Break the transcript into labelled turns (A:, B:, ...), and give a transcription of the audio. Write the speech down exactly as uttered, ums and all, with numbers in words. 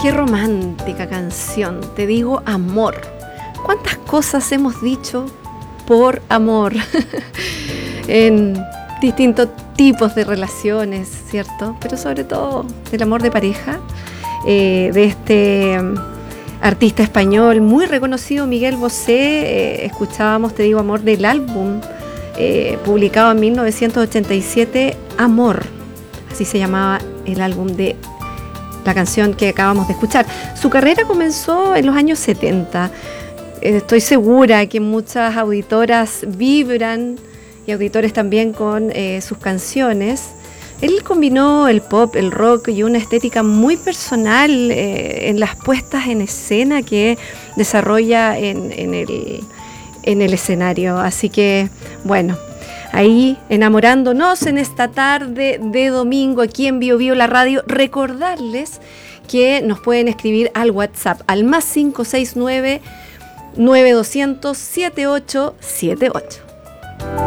A: qué romántica canción. Te digo amor. ¿Cuántas cosas hemos dicho por amor? En distintos tipos de relaciones, ¿cierto? Pero sobre todo del amor de pareja, eh, de este um, artista español muy reconocido, Miguel Bosé. Eh, escuchábamos Te digo amor del álbum eh, publicado en mil novecientos ochenta y siete, Amor. Así se llamaba el álbum de la canción que acabamos de escuchar. Su carrera comenzó en los años setenta. Eh, estoy segura que muchas auditoras vibran y auditores también con eh, sus canciones. Él combinó el pop, el rock y una estética muy personal eh, en las puestas en escena que desarrolla en, en, el, en el escenario. Así que, bueno, ahí enamorándonos en esta tarde de domingo aquí en Bio Bio la radio. Recordarles que nos pueden escribir al WhatsApp al más cinco seis nueve, nueve dos cero cero, siete ocho siete ocho.